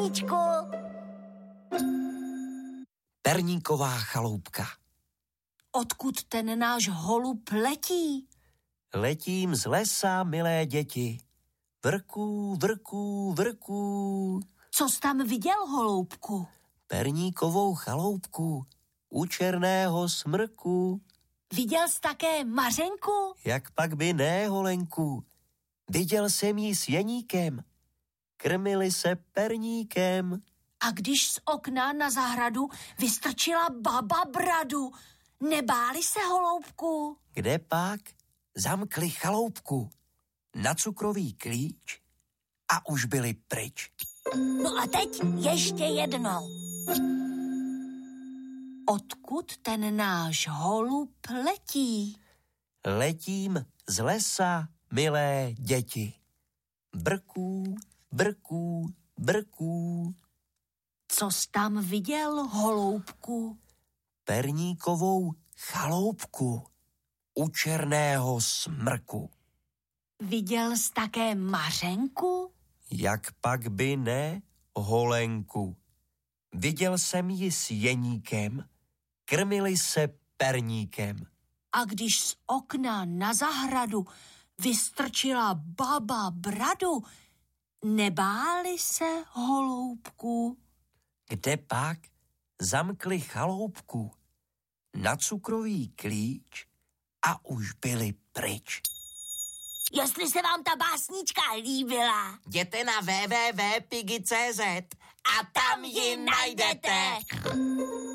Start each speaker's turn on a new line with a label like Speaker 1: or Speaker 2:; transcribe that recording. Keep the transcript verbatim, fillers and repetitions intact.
Speaker 1: básničku.
Speaker 2: Perníková chaloupka.
Speaker 3: Odkud ten náš holub letí?
Speaker 2: Letím z lesa, milé děti. Vrků, vrků, vrků.
Speaker 3: Co jsi tam viděl, holoubku?
Speaker 2: Perníkovou chaloupku u černého smrku.
Speaker 3: Viděl jsi také Mařenku?
Speaker 2: Jak pak by ne, holenku. Viděl jsem jí s jeníkem. Krmili se perníkem.
Speaker 3: A když z okna na zahradu vystrčila baba bradu, nebáli se, holoubku?
Speaker 2: Kde pak? Zamkli chaloupku na cukrový klíč a už byli pryč.
Speaker 1: No a teď ještě jednou.
Speaker 3: Odkud ten náš holub letí?
Speaker 2: Letím z lesa, milé děti. Brků, brků, brků.
Speaker 3: Co jsi tam viděl, holoubku?
Speaker 2: Perníkovou chaloupku u černého smrku.
Speaker 3: Viděl jsi také Mařenku?
Speaker 2: Jak pak by ne, holenku. Viděl jsem ji s jeníkem, krmili se perníkem.
Speaker 3: A když z okna na zahradu vystrčila baba bradu, nebáli se, holoubku?
Speaker 2: Kde pak? Zamkli chaloupku na cukrový klíč a už byli pryč.
Speaker 1: Jestli se vám ta básnička líbila,
Speaker 4: jděte na w w w tečka pigi tečka cz a tam ji najdete.